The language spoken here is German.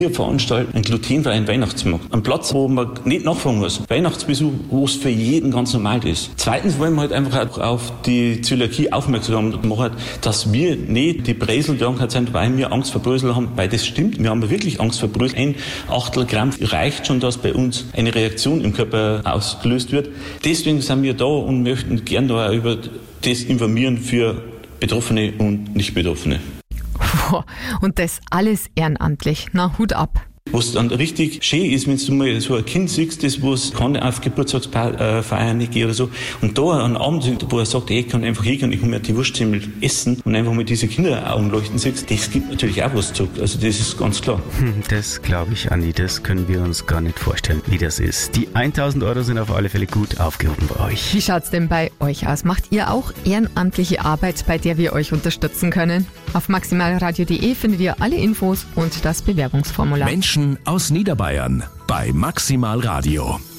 Wir veranstalten einen glutenfreien Weihnachtsmarkt. Einen Platz, wo man nicht nachfragen muss. Weihnachtsbesuch, wo es für jeden ganz normal ist. Zweitens wollen wir halt einfach auch auf die Zöliakie aufmerksam machen, dass wir nicht die Bräselkrankheit sind, weil wir Angst vor Brösel haben. Weil das stimmt, wir haben wirklich Angst vor Brösel. Ein Achtel Gramm reicht schon, dass bei uns eine Reaktion im Körper ausgelöst wird. Deswegen sind wir da und möchten gerne da über das informieren für Betroffene und Nicht-Betroffene. Und das alles ehrenamtlich. Na, Hut ab. Was dann richtig schön ist, wenn du mal so ein Kind siehst, das was kann auf Geburtstagsfeiern nicht gehen oder so, und da einen Abend sind, wo er sagt, ich kann einfach hingehen, ich kann mir die Wurstsemmel essen und einfach mal diese Kinderaugen leuchten siehst, das gibt natürlich auch was zurück. Also das ist ganz klar. Das glaube ich, Andi, das können wir uns gar nicht vorstellen, wie das ist. Die 1.000 € sind auf alle Fälle gut aufgehoben bei euch. Wie schaut's denn bei euch aus? Macht ihr auch ehrenamtliche Arbeit, bei der wir euch unterstützen können? Auf maximalradio.de findet ihr alle Infos und das Bewerbungsformular. Menschen aus Niederbayern bei Maximal Radio.